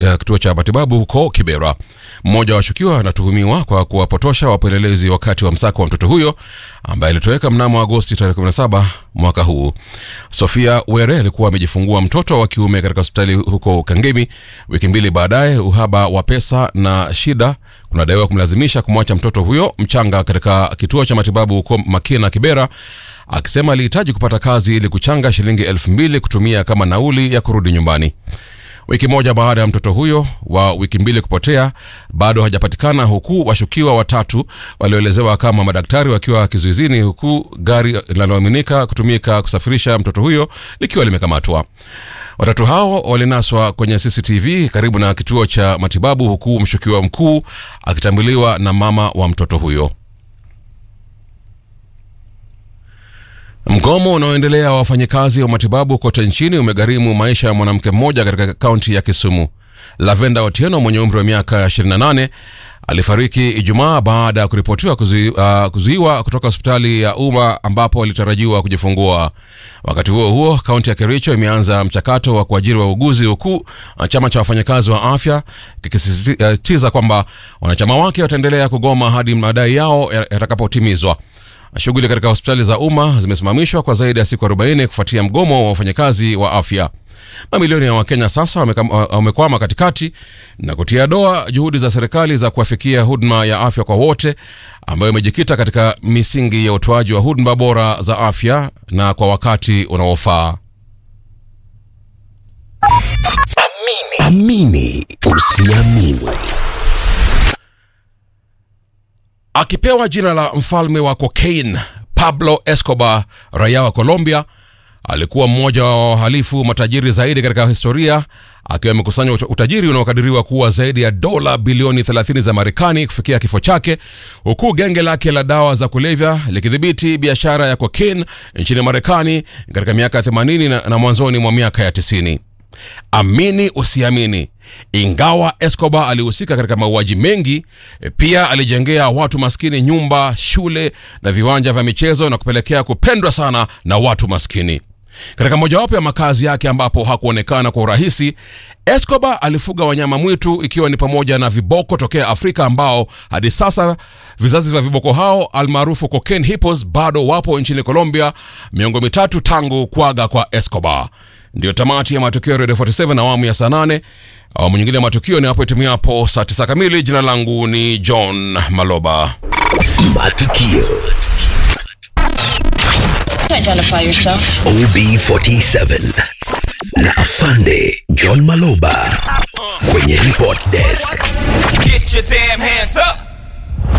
kituo cha matibabu huko Kibera. Mmoja wa washukiwa anatuhumiwa kwa kuwapotosha wapelelezi wakati wa msako wa mtoto huyo ambaye alitoweka mnamo Agosti 17 mwaka huu. Sofia Were alikuwa amejifungua mtoto wa kiume katika hospitali huko Kangemi. Wiki mbili baadaye, uhaba wa pesa na shida kunadaiwa kumlazimisha kumwacha mtoto huyo mchanga katika kituo cha matibabu huko Makina Kibera, akisema alihitaji kupata kazi ili kuchanga shilingi 2,000 kutumia kama nauli ya kurudi nyumbani. Wiki moja baada ya mtoto huyo wa wiki mbili kupotea, bado hajapatikana, huku washukiwa watatu walioelezewa kama madaktari wakiwa kizuizini, huku gari linaloaminika kutumika kusafirisha mtoto huyo likiwa limekamatwa. Watatu hao walinaswa kwenye CCTV karibu na kituo cha matibabu, huku mshukiwa mkuu akitambuliwa na mama wa mtoto huyo. Mgomo unaoendelea wa wafanyikazi wa matibabu kote nchini umegharimu maisha ya mwanamke mmoja katika kaunti ya Kisumu. Lavenda Otieno mwenye umri wa miaka 28 alifariki Ijumaa baada ya kuripotiwa kuzuiwa kutoka hospitali ya umma ambapo alitarajiwa kujifungua. Wakati huo huo, kaunti ya Kericho imeanza mchakato wa kuajiri wauguzi, huku chama cha wafanyakazi wa afya kikisisitiza kwamba wanachama wake wataendelea kugoma hadi madai yao yatakapotimizwa. Shughuli katika hospitali za umma zimesimamishwa kwa zaidi ya siku 40 kufuatia mgomo wa wafanyakazi wa afya. Mamilioni ya Wakenya sasa wamekwama katikati na kutia doa juhudi za serikali za kuwafikia huduma ya afya kwa wote, ambayo imejikita katika misingi ya utoaji wa huduma bora za afya na kwa wakati unaofaa. Amini usiamini. Akipewa jina la mfalme wa cocaine, Pablo Escobar, raia wa Colombia, alikuwa mmoja wa wahalifu matajiri zaidi katika historia, akiwa amekusanya utajiri unaokadiriwa kuwa zaidi ya dola bilioni 30 za Marekani kufikia kifo chake, huku genge lake la dawa za kulevya likidhibiti biashara ya cocaine nchini Marekani katika miaka 80 na mwanzoni mwa miaka ya 90. Amini usiamini, ingawa Escobar alihusika katika mauaji mengi, pia alijengea watu maskini nyumba, shule na viwanja vya michezo na kupelekea kupendwa sana na watu maskini. Katika mojawapo ya makazi yake ambapo hakuonekana kwa urahisi, Escobar alifuga wanyama mwitu, ikiwa ni pamoja na viboko tokea Afrika ambao hadi sasa vizazi vya viboko hao almaarufu cocaine hippos bado wapo nchini Colombia, miongo mitatu tangu kuaga kwa Escobar. Ndio tamati ya matukio ya Radio 47 na awamu ya saa 8. Awamu nyingine ya matukio ni hapo itimiapo saa 9 kamili. Jina langu ni John Maloba. Matukio. Identify yourself. OB47 na Afande John Maloba kwenye report desk. Get your damn hands up.